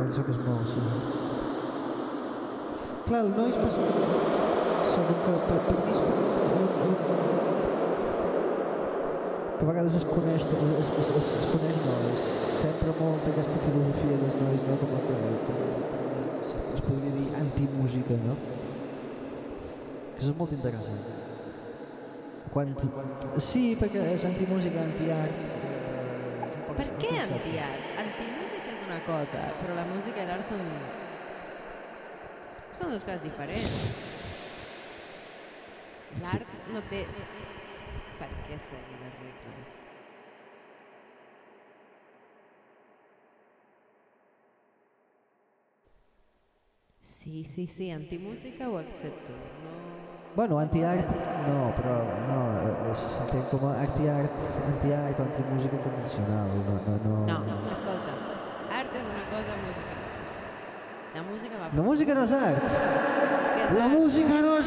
penso que és molt, sí. Clar, el noise passa... Segur que per mi és que a vegades es coneix, sempre molt aquesta filosofia dels nois, no? Com que es podria dir antimúsica, no? Que això és molt interessant. Sí, perquè és antimúsica, antiart... Per què antiart? Antimúsica és una cosa, però la música i l'art són dues coses diferents. L'art no té per què seguir les regles. Sí, antimúsica ho accepto. Bueno, anti-art no, però no, s'entén com a anti-art o antimúsica convencional. No, escolta, art és una cosa, música és una. La música va... La música no és art! La música no és